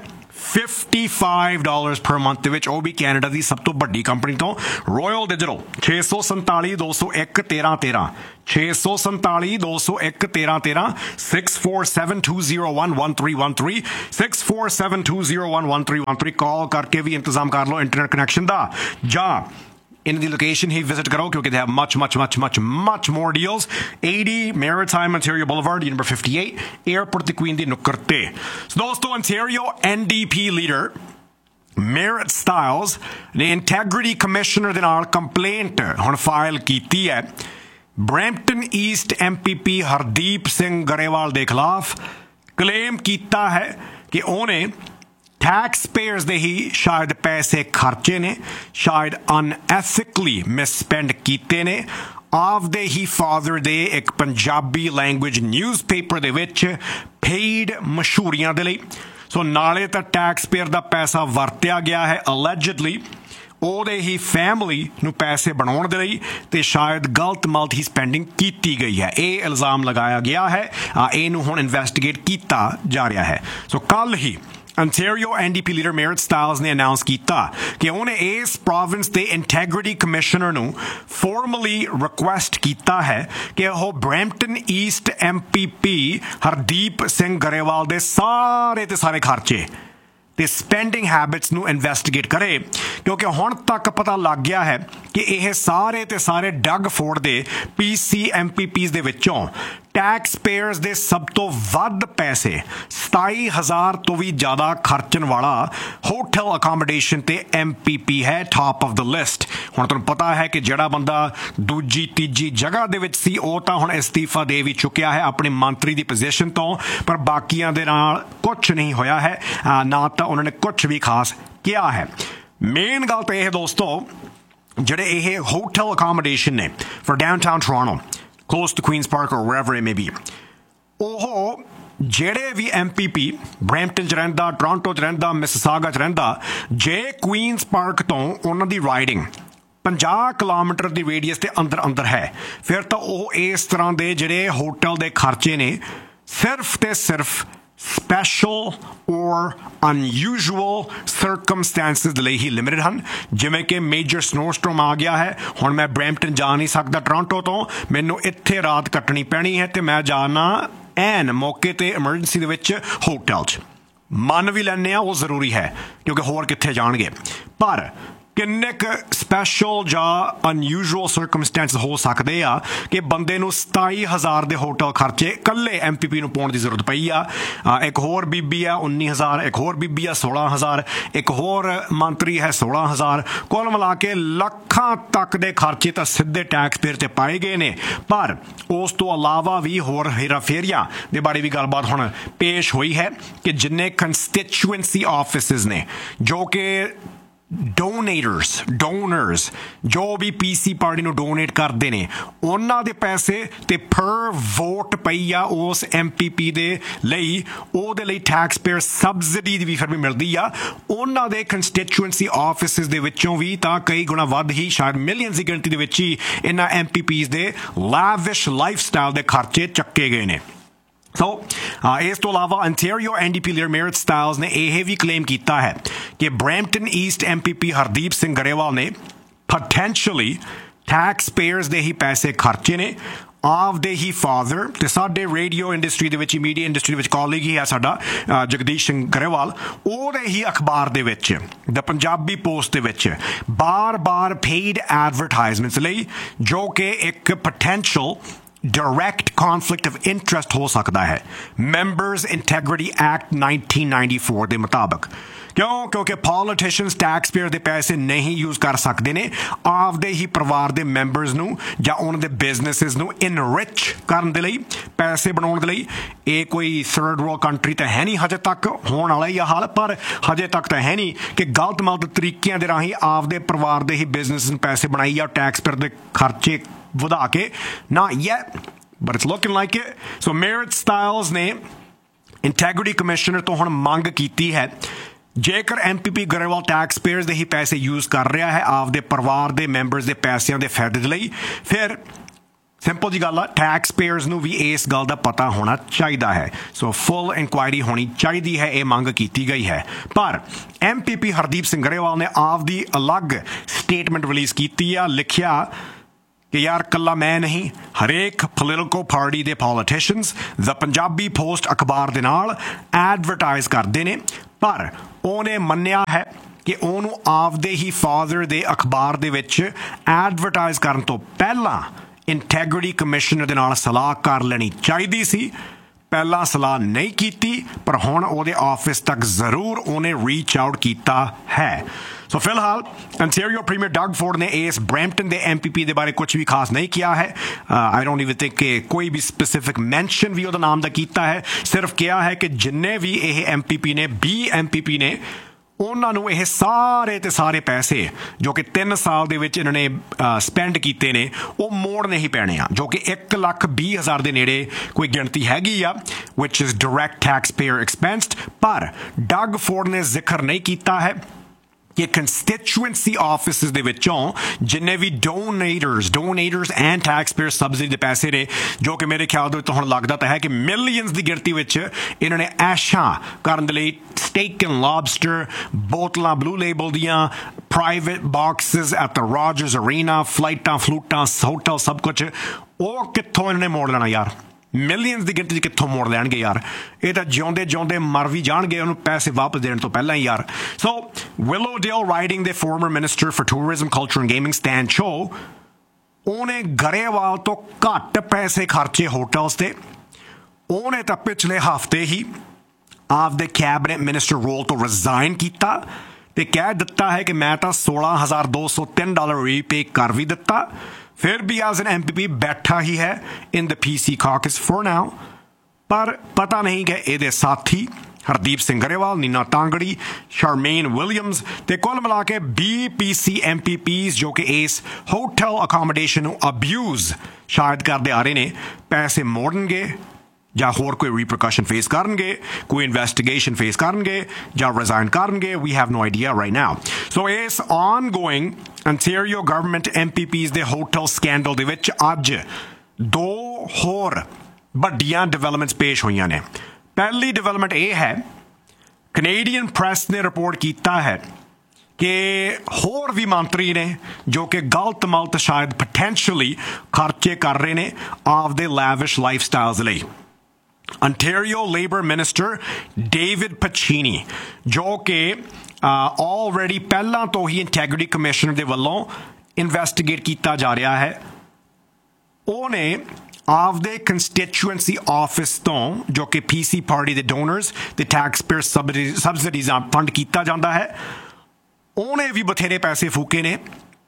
fifty-five dollars per month ਦੇ ਵਿੱਚ, ਉਹ ਵੀ Canada ਦੀ ਸਭ ਤੋਂ ਵੱਡੀ ਕੰਪਨੀ ਤੋਂ। ਰੋਇਲ ਡਿਜੀਟਲ ਛੇ ਸੌ ਸੰਤਾਲੀ ਦੋ ਸੌ ਇੱਕ ਤੇਰਾਂ ਤੇਰਾਂ ਛੇ ਸੌ ਸੰਤਾਲੀ ਦੋ ਸੌ ਇੱਕ ਤੇਰਾਂ ਤੇਰਾਂ six four seven two zero one one three one three six four seven two zero one one three one three ਕਾਲ ਕਰਕੇ ਵੀ ਇੰਤਜ਼ਾਮ ਕਰ ਲਓ ਇੰਟਰਨੈਟ ਕਨੈਕਸ਼ਨ ਦਾ, ਜਾਂ ਇਹਨਾਂ ਦੀ ਲੋਕੇਸ਼ਨ ਹੀ ਵਿਜ਼ਿਟ ਕਰੋ ਕਿਉਂਕਿ they have much much much much much more deals। eighty Maritime Ontario Boulevard number fifty-eight airport ਤੇ Queen ਦੀ ਨੁੱਕਰ ਤੇ। ਸੋ ਦੋਸਤੋ, Ontario N D P leader merit styles ਨੇ ਇੰਟੈਗ੍ਰਿਟੀ ਕਮਿਸ਼ਨਰ ਦੇ ਨਾਲ ਕੰਪਲੇਂਟ ਹੁਣ ਫਾਈਲ ਕੀਤੀ ਹੈ ਬਰੈਂਪਟਨ ਈਸਟ ਐਮ ਪੀ ਪੀ ਹਰਦੀਪ ਸਿੰਘ ਗਰੇਵਾਲ ਦੇ ਖਿਲਾਫ। ਕਲੇਮ ਕੀਤਾ ਹੈ ਕਿ ਉਹਨੇ ਟੈਕਸ ਪੇਅਰਸ ਦੇ ਹੀ ਸ਼ਾਇਦ ਪੈਸੇ ਖਰਚੇ ਨੇ, ਸ਼ਾਇਦ ਅਨਐਥਿਕਲੀ ਮਿਸਸਪੈਂਡ ਕੀਤੇ ਨੇ ਆਪਦੇ ਹੀ ਫਾਦਰ ਦੇ ਇੱਕ ਪੰਜਾਬੀ ਲੈਂਗੁਏਜ ਨਿਊਜ਼ਪੇਪਰ ਦੇ ਵਿੱਚ ਪੇਡ ਮਸ਼ਹੂਰੀਆਂ ਦੇ ਲਈ। ਸੋ ਨਾਲੇ ਤਾਂ ਟੈਕਸ ਪੇਅਰ ਦਾ ਪੈਸਾ ਵਰਤਿਆ ਗਿਆ ਹੈ ਅਲੈਜਡਲੀ ਉਹਦੇ ਹੀ ਫੈਮਿਲੀ ਨੂੰ ਪੈਸੇ ਬਣਾਉਣ ਦੇ ਲਈ, ਤੇ ਸ਼ਾਇਦ ਗਲਤ ਮਲਤ ਹੀ ਸਪੈਂਡਿੰਗ ਕੀਤੀ ਗਈ ਹੈ। ਇਹ ਇਲਜ਼ਾਮ ਲਗਾਇਆ ਗਿਆ ਹੈ, ਇਹਨੂੰ ਹੁਣ ਇਨਵੈਸਟੀਗੇਟ ਕੀਤਾ ਜਾ ਰਿਹਾ ਹੈ। ਸੋ ਕੱਲ ਹੀ Ontario N D P leader ਮੇਰਟ styles ਨੇ ਅਨਾਉਂਸ ਕੀਤਾ ਕਿ ਉਹਨੇ ਇਸ ਪ੍ਰੋਵਿੰਸ ਦੇ ਇੰਟੈਗ੍ਰਿਟੀ ਕਮਿਸ਼ਨਰ ਨੂੰ ਫਾਰਮਲੀ ਰਿਕੁਐਸਟ ਕੀਤਾ ਹੈ ਕਿ ਉਹ ਬਰੈਂਪਟਨ ਈਸਟ ਐਮ ਪੀ ਪੀ ਹਰਦੀਪ ਸਿੰਘ ਗਰੇਵਾਲ ਦੇ ਸਾਰੇ ਤੇ ਸਾਰੇ ਖਰਚੇ ਤੇ ਸਪੈਂਡਿੰਗ ਹੈਬਿਟਸ ਨੂੰ ਇਨਵੈਸਟੀਗੇਟ ਕਰੇ, ਕਿਉਂਕਿ ਹੁਣ ਤੱਕ ਪਤਾ ਲੱਗ ਗਿਆ ਹੈ ਕਿ ਇਹ ਸਾਰੇ ਤੇ ਸਾਰੇ ਡਗ ਫੋਰਡ ਦੇ ਪੀ ਸੀ ਐਮ ਪੀ ਪੀਜ਼ ਦੇ ਵਿੱਚੋਂ ਟੈਕਸ ਪੇਅਰਸ ਦੇ ਸਭ ਤੋਂ ਵੱਧ ਪੈਸੇ ਸਤਾਈ ਹਜ਼ਾਰ ਤੋਂ ਵੀ ਜ਼ਿਆਦਾ ਖਰਚਣ ਵਾਲਾ ਹੋਟਲ ਅਕਾਮੋਡੇਸ਼ਨ ਤੇ ਐਮ ਪੀ ਪੀ ਹੈ, ਟਾਪ ਆਫ ਦ ਲਿਸਟ। ਹੁਣ ਤੁਹਾਨੂੰ ਪਤਾ ਹੈ ਕਿ ਜਿਹੜਾ ਬੰਦਾ ਦੂਜੀ ਤੀਜੀ ਜਗ੍ਹਾ ਦੇ ਵਿੱਚ ਸੀ ਉਹ ਤਾਂ ਹੁਣ ਅਸਤੀਫਾ ਦੇ ਵੀ ਚੁੱਕਿਆ ਹੈ ਆਪਣੇ ਮੰਤਰੀ ਦੀ ਪੋਜੀਸ਼ਨ ਤੋਂ, ਪਰ ਬਾਕੀਆਂ ਦੇ ਨਾਲ ਕੁਛ ਨਹੀਂ ਹੋਇਆ ਹੈ, ਨਾ ਤਾਂ ਉਹਨਾਂ ਨੇ ਕੁਛ ਵੀ ਖਾਸ ਕਿਹਾ ਹੈ। ਮੇਨ ਗੱਲ ਤਾਂ ਇਹ ਦੋਸਤੋ, ਜਿਹੜੇ ਇਹ ਹੋਟਲ ਅਕਾਮੋਡੇਸ਼ਨ ਨੇ for downtown Toronto, close to Queen's Park or wherever it may be, ਉਹ ਜਿਹੜੇ ਵੀ ਐਮ ਪੀ ਪੀ ਬਰੈਂਪਟਨ 'ਚ ਰਹਿੰਦਾ, ਟੋਰਾਂਟੋ 'ਚ ਰਹਿੰਦਾ, ਮਿਸਿਸਾਗਾ 'ਚ ਰਹਿੰਦਾ, ਜੇ ਕੁਈਨਸ ਪਾਰਕ ਤੋਂ ਉਹਨਾਂ ਦੀ ਰਾਈਡਿੰਗ ਪੰਜਾਹ ਕਿਲੋਮੀਟਰ ਦੀ ਰੇਡੀਅਸ ਦੇ ਅੰਦਰ ਅੰਦਰ ਹੈ, ਫਿਰ ਤਾਂ ਉਹ ਇਸ ਤਰ੍ਹਾਂ ਦੇ ਜਿਹੜੇ ਹੋਟਲ ਦੇ ਖਰਚੇ ਨੇ ਸਿਰਫ ਤੇ ਸਿਰਫ ਸਪੈਸ਼ਲ ਔਰ ਅਨਯੂਜੂਅਲ ਸਰਕਮਸਟੈਂਸਿਸ ਦੇ ਲਈ ਹੀ ਲਿਮਿਟਡ ਹਨ। ਜਿਵੇਂ ਕਿ ਮੇਜਰ ਸਨੋਸਟੋਰਮ ਆ ਗਿਆ ਹੈ, ਹੁਣ ਮੈਂ ਬਰੈਂਪਟਨ ਜਾ ਨਹੀਂ ਸਕਦਾ ਟੋਰਾਂਟੋ ਤੋਂ, ਮੈਨੂੰ ਇੱਥੇ ਰਾਤ ਕੱਟਣੀ ਪੈਣੀ ਹੈ ਤੇ ਮੈਂ ਜਾਣਾ ਐਨ ਮੌਕੇ ਤੇ ਐਮਰਜੈਂਸੀ ਦੇ ਵਿੱਚ ਹੋਟਲ 'ਚ। ਮੰਨ ਵੀ ਲੈਂਦੇ ਹਾਂ ਉਹ ਜ਼ਰੂਰੀ ਹੈ ਕਿਉਂਕਿ ਹੋਰ ਕਿੱਥੇ ਜਾਣਗੇ, ਪਰ ਕਿੰਨੇ ਕੁ ਸਪੈਸ਼ਲ ਜਾਂ ਅਨਯੂਜੂਅਲ ਸਰਕਮਸਟੈਂਸ ਹੋ ਸਕਦੇ ਆ ਕਿ ਬੰਦੇ ਨੂੰ ਸਤਾਈ ਹਜ਼ਾਰ ਦੇ ਹੋਟਲ ਖਰਚੇ ਇਕੱਲੇ ਐਮ ਪੀ ਪੀ ਨੂੰ ਪਾਉਣ ਦੀ ਜ਼ਰੂਰਤ ਪਈ ਆ। ਇੱਕ ਹੋਰ ਬੀਬੀ ਆ ਉੱਨੀ ਹਜ਼ਾਰ, ਇੱਕ ਹੋਰ ਬੀਬੀ ਆ ਸੋਲਾਂ ਹਜ਼ਾਰ, ਇੱਕ ਹੋਰ ਮੰਤਰੀ ਹੈ ਸੋਲਾਂ ਹਜ਼ਾਰ, ਕੁੱਲ ਮਿਲਾ ਕੇ ਲੱਖਾਂ ਤੱਕ ਦੇ ਖਰਚੇ ਤਾਂ ਸਿੱਧੇ ਟੈਕਸ ਪੇਅਰ ਤੇ ਪਾਏ ਗਏ ਨੇ। ਪਰ ਉਸ ਤੋਂ ਇਲਾਵਾ ਵੀ ਹੋਰ ਹੇਰਾਫੇਰੀਆਂ ਦੇ ਬਾਰੇ ਵੀ ਗੱਲਬਾਤ ਹੁਣ ਪੇਸ਼ ਹੋਈ ਹੈ ਕਿ ਜਿੰਨੇ ਕੰਸਟੀਚੁਐਂਸੀ ਆਫਿਸਿਸ ਨੇ ਜੋ ਕਿ ਡੋਨੇਟਰਸ ਡੋਨਰਸ ਜੋ ਵੀ ਪੀ ਸੀ ਪਾਰਟੀ ਨੂੰ ਡੋਨੇਟ ਕਰਦੇ ਨੇ, ਉਹਨਾਂ ਦੇ ਪੈਸੇ ਤੇ ਪਰ ਵੋਟ ਪਈ ਆ ਉਸ ਐਮ ਪੀ ਪੀ ਦੇ ਲਈ, ਉਹਦੇ ਲਈ ਟੈਕਸ ਪੇਅਰ ਸਬਸਿਡੀ ਦੀ ਵੀ ਫਿਰ ਵੀ ਮਿਲਦੀ ਆ। ਉਹਨਾਂ ਦੇ ਕੰਸਟੀਚੁਐਂਸੀ ਆਫਿਸਿਸ ਦੇ ਵਿੱਚੋਂ ਵੀ ਤਾਂ ਕਈ ਗੁਣਾ ਵੱਧ ਹੀ, ਸ਼ਾਇਦ ਮਿਲੀਅਨਸ ਦੀ ਗਿਣਤੀ ਦੇ ਵਿੱਚ ਹੀ ਇਹਨਾਂ ਐਮ ਪੀ ਪੀਜ਼ ਦੇ ਲਾਵਿਸ਼ ਲਾਈਫ ਸਟਾਈਲ ਦੇ ਖਰਚੇ ਚੱਕੇ ਗਏ ਨੇ। ਸੋ ਇਸ ਤੋਂ ਇਲਾਵਾ ontario N D P leader ਮੇਰਟ styles ਨੇ ਇਹ ਵੀ ਕਲੇਮ ਕੀਤਾ ਹੈ ਕਿ ਬਰੈਂਪਟਨ ਈਸਟ ਐਮ ਪੀ ਪੀ ਹਰਦੀਪ ਸਿੰਘ ਗਰੇਵਾਲ ਨੇ ਪੋਟੈਂਸ਼ੀਅਲੀ ਟੈਕਸ ਪੇਅਰਸ ਦੇ ਹੀ ਪੈਸੇ ਖਰਚੇ ਨੇ ਆਪਦੇ ਹੀ ਫਾਦਰ, ਤੇ ਸਾਡੇ ਰੇਡੀਓ ਇੰਡਸਟਰੀ ਦੇ ਵਿੱਚ, ਮੀਡੀਆ ਇੰਡਸਟਰੀ ਵਿੱਚ ਕਾਲੀਗ ਹੀ ਹੈ ਸਾਡਾ ਜਗਦੀਸ਼ ਸਿੰਘ ਗਰੇਵਾਲ, ਉਹਦੇ ਹੀ ਅਖਬਾਰ ਦੇ ਵਿੱਚ ਦ ਪੰਜਾਬੀ ਪੋਸਟ ਦੇ ਵਿੱਚ ਬਾਰ-ਬਾਰ ਪੇਡ ਐਡਵਰਟਾਈਜ਼ਮੈਂਟਸ ਲਈ, ਜੋ ਕਿ ਇੱਕ potential direct conflict of interest ਹੋ ਸਕਦਾ ਹੈ Members Integrity Act nineteen ninety-four ਦੇ ਮੁਤਾਬਕ। ਕਿਉਂ? ਕਿਉਂਕਿ ਪੋਲੀਟੀਸ਼ੀਅਨਸ ਟੈਕਸ ਪੇਅਰ ਦੇ ਪੈਸੇ ਨਹੀਂ ਯੂਜ਼ ਕਰ ਸਕਦੇ ਨੇ ਆਪਦੇ ਹੀ ਪਰਿਵਾਰ ਦੇ ਮੈਂਬਰਸ ਨੂੰ ਜਾਂ ਉਹਨਾਂ ਦੇ ਬਿਜ਼ਨੈਸਿਸ ਨੂੰ ਇਨਰਿਚ ਕਰਨ ਦੇ ਲਈ, ਪੈਸੇ ਬਣਾਉਣ ਦੇ ਲਈ। ਇਹ ਕੋਈ ਥਰਡ ਵਰਲਡ ਕੰਟਰੀ ਤਾਂ ਹੈ ਨਹੀਂ, ਹਜੇ ਤੱਕ ਹੋਣ ਵਾਲਾ ਹੀ ਆ ਹਾਲ, ਪਰ ਹਜੇ ਤੱਕ ਤਾਂ ਹੈ ਨਹੀਂ ਕਿ ਗਲਤ ਮਲਤ ਤਰੀਕਿਆਂ ਦੇ ਰਾਹੀਂ ਆਪਦੇ ਪਰਿਵਾਰ ਦੇ ਹੀ ਬਿਜ਼ਨਸ ਨੂੰ ਪੈਸੇ ਬਣਾਈ ਜਾਂ ਟੈਕਸ ਪੇਅਰ ਦੇ ਖਰਚੇ ਵਧਾ ਕੇ। Not yet, but it's looking like it. So ਮੇਰਟ styles ਨੇ ਇੰਟੈਗ੍ਰਿਟੀ ਕਮਿਸ਼ਨਰ ਤੋਂ ਹੁਣ ਮੰਗ ਕੀਤੀ ਹੈ, ਜੇਕਰ ਐਮ ਪੀ ਪੀ ਗਰੇਵਾਲ ਟੈਕਸ ਪੇਅਰਸ ਦੇ ਹੀ ਪੈਸੇ ਯੂਜ਼ ਕਰ ਰਿਹਾ ਹੈ ਆਪਦੇ ਪਰਿਵਾਰ ਦੇ ਮੈਂਬਰਸ ਦੇ ਪੈਸਿਆਂ ਦੇ ਫਾਇਦੇ ਦੇ ਲਈ, ਫਿਰ ਸਿੰਪਲ ਜੀ ਗੱਲ ਆ, ਟੈਕਸ ਪੇਅਰਸ ਨੂੰ ਵੀ ਇਸ ਗੱਲ ਦਾ ਪਤਾ ਹੋਣਾ ਚਾਹੀਦਾ ਹੈ। ਸੋ ਫੁੱਲ ਇਨਕੁਆਇਰੀ ਹੋਣੀ ਚਾਹੀਦੀ ਹੈ, ਇਹ ਮੰਗ ਕੀਤੀ ਗਈ ਹੈ। ਪਰ ਐਮ ਪੀ ਪੀ ਹਰਦੀਪ ਸਿੰਘ ਗਰੇਵਾਲ ਨੇ ਆਪਦੀ ਅਲੱਗ ਸਟੇਟਮੈਂਟ ਰਿਲੀਜ਼ ਕੀਤੀ ਆ, ਲਿਖਿਆ ਕਿ ਯਾਰ ਕੱਲਾ ਮੈਂ ਨਹੀਂ, ਹਰੇਕ ਪੋਲੀਟੀਕਲ ਪਾਰਟੀ ਦੇ ਪੋਲੀਟੀਸ਼ੀਅਨਸ ਦ ਪੰਜਾਬੀ ਪੋਸਟ ਅਖਬਾਰ ਦੇ ਨਾਲ ਐਡਵਰਟਾਈਜ਼ ਕਰਦੇ ਨੇ, ਪਰ ਉਹਨੇ ਮੰਨਿਆ ਹੈ ਕਿ ਉਹਨੂੰ ਆਪਦੇ ਹੀ ਫਾਦਰ ਦੇ ਅਖਬਾਰ ਦੇ ਵਿੱਚ ਐਡਵਰਟਾਈਜ਼ ਕਰਨ ਤੋਂ ਪਹਿਲਾਂ ਇੰਟੈਗ੍ਰਿਟੀ ਕਮਿਸ਼ਨਰ ਦੇ ਨਾਲ ਸਲਾਹ ਕਰ ਲੈਣੀ ਚਾਹੀਦੀ ਸੀ। ਪਹਿਲਾਂ ਸਲਾਹ ਨਹੀਂ ਕੀਤੀ, ਪਰ ਹੁਣ ਉਹਦੇ ਆਫਿਸ ਤੱਕ ਜ਼ਰੂਰ ਉਹਨੇ ਰੀਚ ਆਊਟ ਕੀਤਾ ਹੈ। ਸੋ ਫਿਲਹਾਲ ontario ਪ੍ਰੀਮੀਅਰ ਡਗ ਫੋਰਡ ਨੇ ਇਸ ਬਰੈਂਪਟਨ ਦੇ ਐਮ ਪੀ ਪੀ ਦੇ ਬਾਰੇ ਕੁਝ ਵੀ ਖਾਸ ਨਹੀਂ ਕਿਹਾ ਹੈ। ਆਈ ਡੋਂਟ ਇਵਨ ਥਿੰਕ ਕਿ ਕੋਈ ਵੀ ਸਪੈਸੀਫਿਕ ਮੈਂਸ਼ਨ ਵੀ ਉਹਦਾ ਨਾਮ ਦਾ ਕੀਤਾ ਹੈ। ਸਿਰਫ ਕਿਹਾ ਹੈ ਕਿ ਜਿੰਨੇ ਵੀ ਇਹ ਐਮ ਪੀ ਪੀ ਨੇ, ਵੀਹ ਐਮ ਪੀ ਪੀ ਨੇ, ਉਹਨਾਂ ਨੂੰ ਇਹ ਸਾਰੇ ਤੇ ਸਾਰੇ ਪੈਸੇ ਜੋ ਕਿ ਤਿੰਨ ਸਾਲ ਦੇ ਵਿੱਚ ਇਹਨਾਂ ਨੇ ਸਪੈਂਡ ਕੀਤੇ ਨੇ ਉਹ ਮੋੜਨੇ ਹੀ ਪੈਣੇ ਆ, ਜੋ ਕਿ ਇੱਕ ਲੱਖ ਵੀਹ ਹਜ਼ਾਰ ਦੇ ਨੇੜੇ ਕੋਈ ਗਿਣਤੀ ਹੈਗੀ ਆ, which is direct taxpayer expensed। ਪਰ ਡਗ ਫੋਰਡ ਨੇ ਜ਼ਿਕਰ ਨਹੀਂ ਕੀਤਾ ਹੈ ਕਿ ਕੰਸਟੀਚੁਐਂਸੀ ਆਫਿਸਿਸ ਦੇ ਵਿੱਚੋਂ ਜਿੰਨੇ ਵੀ ਡੋਨੇਟਰਸ ਡੋਨੇਟਰਸ ਐਂਡ ਟੈਕਸ ਪੇਅਰ ਸਬਸਿਡੀ ਦੇ ਪੈਸੇ ਨੇ, ਜੋ ਕਿ ਮੇਰੇ ਖਿਆਲ ਦੇ ਵਿੱਚ ਹੁਣ ਲੱਗਦਾ ਤਾਂ ਹੈ ਕਿ ਮਿਲੀਅਨਸ ਦੀ ਗਿਣਤੀ ਵਿੱਚ ਇਹਨਾਂ ਨੇ ਐਸ਼ਾਂ ਕਰਨ ਦੇ ਲਈ ਸਟੇਕ ਐਂਡ ਲੌਬਸਟਰ, ਬੋਤਲਾਂ ਬਲੂ ਲੇਬਲ ਦੀਆਂ, private boxes at the Rogers Arena, ਫਲਾਈਟਾਂ ਫਲੂਟਾਂ hotel ਸਭ ਕੁਝ, ਉਹ ਕਿੱਥੋਂ ਇਹਨਾਂ ਨੇ ਮੋੜ ਲੈਣਾ ਯਾਰ? ਮਿਲੀਅਨਸ ਦੀ ਗਿਣਤੀ 'ਚ ਕਿੱਥੋਂ ਮੋੜ ਲੈਣਗੇ ਯਾਰ? ਇਹ ਤਾਂ ਜਿਉਂਦੇ ਜਿਉਂਦੇ ਮਰ ਵੀ ਜਾਣਗੇ ਉਹਨੂੰ ਪੈਸੇ ਵਾਪਸ ਦੇਣ ਤੋਂ ਪਹਿਲਾਂ ਹੀ ਯਾਰ। ਸੋ ਵਿਲੋਡੇਲ ਰਾਈਡਿੰਗ ਦੇ farmer minister for tourism culture and gaming Stan ਚੋ, ਉਹਨੇ ਗਰੇਵਾਲ ਤੋਂ ਘੱਟ ਪੈਸੇ ਖਰਚੇ ਹੋਟਲਸ ਤੇ। ਉਹਨੇ ਤਾਂ ਪਿਛਲੇ ਹਫ਼ਤੇ ਹੀ ਆਪਦੇ ਕੈਬਨਿਟ ਮਿਨਿਸਟਰ ਰੋਲ ਤੋਂ ਰਿਜ਼ਾਈਨ ਕੀਤਾ ਤੇ ਕਹਿ ਦਿੱਤਾ ਹੈ ਕਿ ਮੈਂ ਤਾਂ ਸੋਲਾਂ ਹਜ਼ਾਰ ਦੋ ਸੌ ਤਿੰਨ ਡਾਲਰ ਰੀਪੇ ਕਰ ਵੀ ਦਿੱਤਾ। ਫਿਰ ਵੀ ਐਜ਼ ਐਨ ਐਮ ਪੀ ਪੀ ਬੈਠਾ ਹੀ ਹੈ ਇਨ ਦ ਪੀ ਸੀ ਕਾਕਸ ਫॉर ਨਾਓ। ਪਰ ਪਤਾ ਨਹੀਂ ਕਿ ਇਹਦੇ ਸਾਥੀ ਹਰਦੀਪ ਸਿੰਘ ਗਰੇਵਾਲ, ਨੀਨਾ ਤਾਂਗੜੀ, ਸ਼ਰਮੇਨ ਵਿਲੀਅਮਸ ਤੇ ਕੁੱਲ ਮਿਲਾ ਕੇ ਵੀਹ ਪੀ ਸੀ ਐਮ ਪੀ ਪੀਜ਼ ਜੋ ਕਿ ਇਸ ਹੋਟਲ ਅਕੋਮੋਡੇਸ਼ਨ ਨੂੰ ਅਬਿਊਜ਼ ਸ਼ਾਇਦ ਕਰਦੇ ਆ ਰਹੇ ਨੇ, ਪੈਸੇ ਮੋੜਨਗੇ ਜਾਂ ਹੋਰ ਕੋਈ ਰੀਪਰਕਸ਼ਨ ਫੇਸ ਕਰਨਗੇ, ਕੋਈ ਇਨਵੈਸਟੀਗੇਸ਼ਨ ਫੇਸ ਕਰਨਗੇ ਜਾਂ ਰਿਜ਼ਾਈਨ ਕਰਨਗੇ। We have no idea right now. ਸੋ ਇਸ ongoing Ontario government M P peas ਦੇ ਹੋਟਲ ਸਕੈਂਡਲ ਦੇ ਵਿੱਚ ਅੱਜ ਦੋ ਹੋਰ ਵੱਡੀਆਂ ਡਿਵੈਲਪਮੈਂਟਸ ਪੇਸ਼ ਹੋਈਆਂ ਨੇ। ਪਹਿਲੀ ਡਿਵੈਲਪਮੈਂਟ ਇਹ ਹੈ, ਕੈਨੇਡੀਅਨ ਪ੍ਰੈਸ ਨੇ ਰਿਪੋਰਟ ਕੀਤਾ ਹੈ ਕਿ ਹੋਰ ਵੀ ਮੰਤਰੀ ਨੇ ਜੋ ਕਿ ਗਲਤ ਮਲਤ ਸ਼ਾਇਦ ਪੋਟੈਂਸ਼ੀਅਲੀ ਖਰਚੇ ਕਰ ਰਹੇ ਨੇ ਆਪਦੇ ਲੈਵਿਸ਼ ਲਾਈਫ ਸਟਾਈਲਸ ਲਈ। Ontario Labour Minister David Pacini, ਜੋ ਕਿ ਆਲਰੇਡੀ ਪਹਿਲਾਂ ਤੋਂ ਹੀ ਇੰਟੈਗ੍ਰਿਟੀ ਕਮਿਸ਼ਨ ਦੇ ਵੱਲੋਂ ਇਨਵੈਸਟੀਗੇਟ ਕੀਤਾ ਜਾ ਰਿਹਾ ਹੈ, ਉਹਨੇ ਆਪਦੇ ਕੰਸਟੀਚੁਐਂਸੀ ਆਫਿਸ ਤੋਂ ਜੋ ਕਿ ਪੀ ਸੀ ਪਾਰਟੀ ਦੇ ਡੋਨਰਸ ਤੇ ਟੈਕਸ ਪੇਅਰ ਸਬਸਿਡੀਜ਼ ਫੰਡ ਕੀਤਾ ਜਾਂਦਾ ਹੈ, ਉਹਨੇ ਵੀ ਬਥੇਰੇ ਪੈਸੇ ਫੂਕੇ ਨੇ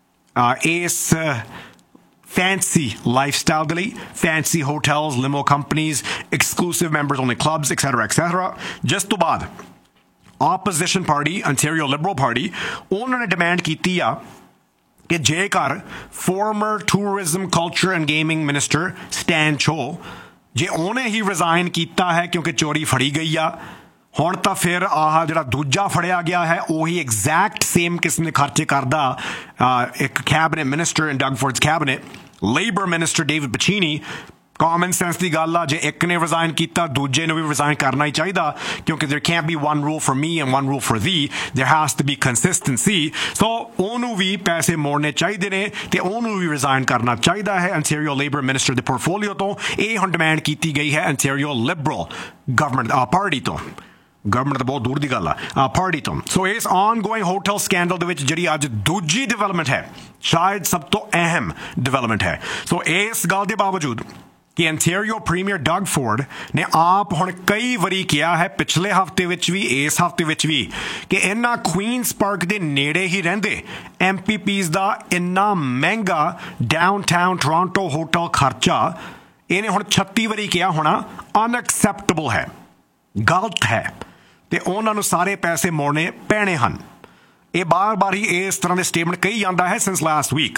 ਇਸ fancy lifestyle ਦੇ ਲਈ, fancy hotels, limo companies, exclusive members only clubs, et cetera, et cetera। ਜਿਸ ਤੋਂ ਬਾਅਦ opposition party, Ontario Liberal Party, ਉਹਨਾਂ ਨੇ ਡਿਮਾਂਡ ਕੀਤੀ ਆ ਕਿ ਜੇਕਰ former tourism, culture and gaming minister Stan Cho, ਜੇ ਉਹਨੇ ਹੀ ਰਿਜ਼ਾਈਨ ਕੀਤਾ ਹੈ ਕਿਉਂਕਿ ਚੋਰੀ ਫੜੀ ਗਈ ਆ, ਹੁਣ ਤਾਂ ਫਿਰ ਆਹ ਜਿਹੜਾ ਦੂਜਾ ਫੜਿਆ ਗਿਆ ਹੈ ਉਹੀ ਐਗਜ਼ੈਕਟ ਸੇਮ ਕਿਸਮ ਦੇ ਖਰਚੇ ਕਰਦਾ ਇੱਕ ਕੈਬਨਿਟ ਮਿਨਿਸਟਰ ਇਨ Doug ਫੋਰਡਸ cabinet, labour minister David ਪਚੀਨੀ। Common sense ਦੀ ਗੱਲ ਆ, ਜੇ ਇੱਕ ਨੇ ਰਿਜ਼ਾਈਨ ਕੀਤਾ ਦੂਜੇ ਨੂੰ ਵੀ ਰਿਜ਼ਾਈਨ ਕਰਨਾ ਹੀ ਚਾਹੀਦਾ, ਕਿਉਂਕਿ there can't be one rule for me and one rule for thee, there has to be consistency। ਸੋ ਉਹਨੂੰ ਵੀ ਪੈਸੇ ਮੋੜਨੇ ਚਾਹੀਦੇ ਨੇ ਤੇ ਉਹਨੂੰ ਵੀ ਰਿਜ਼ਾਈਨ ਕਰਨਾ ਚਾਹੀਦਾ ਹੈ ਅੰਟੈਰੀਓ ਲੇਬਰ ਮਿਨਿਸਟਰ ਦੇ ਪੋਰਟਫੋਲੀਓ ਤੋਂ। ਇਹ ਹੁਣ ਡਿਮਾਂਡ ਕੀਤੀ ਗਈ ਹੈ ਅੰਟੈਰੀਓ ਲਿਬਰਲ ਗਵਰਨਮੈਂਟ ਪਾਰਟੀ ਤੋਂ। ਗਵਰਨਮੈਂਟ ਤਾਂ ਬਹੁਤ ਦੂਰ ਦੀ ਗੱਲ ਆ, ਪਾਰਟੀ ਤੋਂ। ਸੋ ਇਸ ਆਨਗੋਇੰਗ ਹੋਟਲ ਸਕੈਂਡਲ ਦੇ ਵਿੱਚ ਜਿਹੜੀ ਅੱਜ ਦੂਜੀ ਡਿਵੈਲਪਮੈਂਟ ਹੈ, ਸ਼ਾਇਦ ਸਭ ਤੋਂ ਅਹਿਮ ਡਿਵੈਲਪਮੈਂਟ ਹੈ। ਸੋ ਇਸ ਗੱਲ ਦੇ ਬਾਵਜੂਦ ਕਿ ਅੰਟੈਰੀਓ ਪ੍ਰੀਮੀਅਰ ਡਗ ਫੋਰਡ ਨੇ ਆਪ ਹੁਣ ਕਈ ਵਾਰੀ ਕਿਹਾ ਹੈ, ਪਿਛਲੇ ਹਫ਼ਤੇ ਵਿੱਚ ਵੀ ਇਸ ਹਫ਼ਤੇ ਵਿੱਚ ਵੀ, ਕਿ ਇਹਨਾਂ ਕੁਈਨਸ ਪਾਰਕ ਦੇ ਨੇੜੇ ਹੀ ਰਹਿੰਦੇ ਐਮ ਪੀ ਪੀਜ਼ ਦਾ ਇੰਨਾ ਮਹਿੰਗਾ ਡਾਊਨਟਾਊਨ ਟੋਰਾਂਟੋ ਹੋਟਲ ਖਰਚਾ ਇਹਨੇ ਹੁਣ ਛੱਤੀ ਵਾਰੀ ਕਿਹਾ ਹੋਣਾ ਅਨਐਕਸੈਪਟੇਬਲ ਹੈ, ਗਲਤ ਹੈ ਤੇ ਉਹਨਾਂ ਨੂੰ ਸਾਰੇ ਪੈਸੇ ਮੋੜਨੇ ਪੈਣੇ ਹਨ। ਇਹ ਬਾਰ-ਬਾਰ ਹੀ ਇਸ ਤਰ੍ਹਾਂ ਦੇ ਸਟੇਟਮੈਂਟ ਕਹੀ ਜਾਂਦਾ ਹੈ ਸਿੰਸ ਲਾਸਟ ਵੀਕ।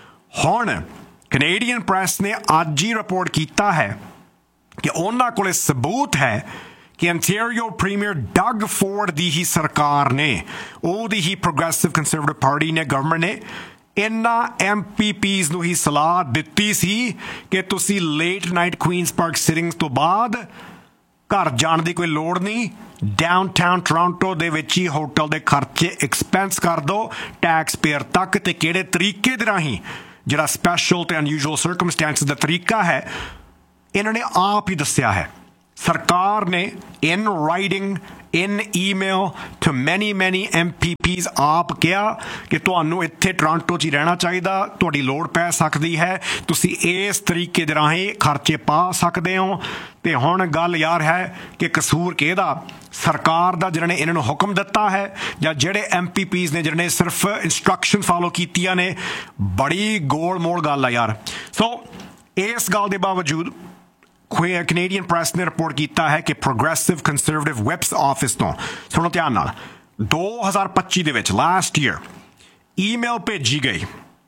ਹੁਣ ਕੈਨੇਡੀਅਨ ਪ੍ਰੈਸ ਨੇ ਅੱਜ ਹੀ ਰਿਪੋਰਟ ਕੀਤਾ ਹੈ ਕਿ ਉਹਨਾਂ ਕੋਲੇ ਸਬੂਤ ਹੈ ਕਿ ਅੰਟੈਰੀਓ ਪ੍ਰੀਮੀਅਰ ਡਗ ਫੋਰਡ ਦੀ ਹੀ ਸਰਕਾਰ ਨੇ, ਉਹਦੀ ਹੀ ਪ੍ਰੋਗਰੈਸਿਵ ਕੰਸਰਵੇਟਿਵ ਪਾਰਟੀ ਨੇ, ਗਵਰਨਮੈਂਟ ਨੇ ਇਹਨਾਂ ਐਮ ਪੀ ਪੀਜ਼ ਨੂੰ ਹੀ ਸਲਾਹ ਦਿੱਤੀ ਸੀ ਕਿ ਤੁਸੀਂ late night Queen's park sittings ਤੋਂ ਬਾਅਦ ਘਰ ਜਾਣ ਦੀ ਕੋਈ ਲੋੜ ਨਹੀਂ, ਡਾਊਨਟਾਊਨ ਟੋਰਾਂਟੋ ਦੇ ਵਿੱਚ ਹੀ ਹੋਟਲ ਦੇ ਖਰਚੇ ਐਕਸਪੈਂਸ ਕਰ ਦਿਓ ਟੈਕਸ ਪੇਅਰ ਤੱਕ। ਤੇ ਕਿਹੜੇ ਤਰੀਕੇ ਦੇ ਰਾਹੀਂ, ਜਿਹੜਾ ਸਪੈਸ਼ਲ ਤੇ ਅਨਯੂਜੂਅਲ ਸਰਕਮਸਟੈਂਸਿਸ ਦਾ ਤਰੀਕਾ ਹੈ, ਇਹਨਾਂ ਨੇ ਆਪ ਹੀ ਦੱਸਿਆ ਹੈ। ਸਰਕਾਰ ਨੇ ਇਨ ਰਾਈਟਿੰਗ, ਇਨ ਈਮੇਲ ਟੂ ਮੈਨੀ ਮੈਨੀ ਐਮ ਪੀ ਪੀਜ਼ ਆਪ ਕਿਹਾ ਕਿ ਤੁਹਾਨੂੰ ਇੱਥੇ ਟੋਰਾਂਟੋ 'ਚ ਹੀ ਰਹਿਣਾ ਚਾਹੀਦਾ, ਤੁਹਾਡੀ ਲੋੜ ਪੈ ਸਕਦੀ ਹੈ, ਤੁਸੀਂ ਇਸ ਤਰੀਕੇ ਦੇ ਰਾਹੀਂ ਖਰਚੇ ਪਾ ਸਕਦੇ ਹੋ। ਤੇ ਹੁਣ ਗੱਲ ਯਾਰ ਹੈ ਕਿ ਕਸੂਰ ਕਿਹਦਾ, ਸਰਕਾਰ ਦਾ ਜਿਹਨਾਂ ਨੇ ਇਹਨਾਂ ਨੂੰ ਹੁਕਮ ਦਿੱਤਾ ਹੈ ਜਾਂ ਜਿਹੜੇ ਐਮ ਪੀ ਪੀਜ਼ ਨੇ ਜਿਹਨਾਂ ਨੇ ਸਿਰਫ ਇੰਸਟਰਕਸ਼ਨ ਫਾਲੋ ਕੀਤੀਆਂ ਨੇ। ਬੜੀ ਗੋਲ ਮੋੜ ਗੱਲ ਆ ਯਾਰ। ਸੋ ਇਸ ਗੱਲ ਦੇ ਬਾਵਜੂਦ ਕੈਨੇਡੀਅਨ ਪ੍ਰੈਸ ਨੇ ਰਿਪੋਰਟ ਕੀਤਾ ਹੈ ਕਿ ਪ੍ਰੋਗਰੈਸਿਵ ਕੰਸਰਵੇਟਿਵ ਵੈਬਸ ਆਫਿਸ ਤੋਂ, ਸੁਣੋ ਧਿਆਨ ਨਾਲ, ਦੋ ਹਜ਼ਾਰ ਪੱਚੀ ਦੇ ਵਿੱਚ ਲਾਸਟ ਈਅਰ ਈਮੇਲ ਭੇਜੀ ਗਈ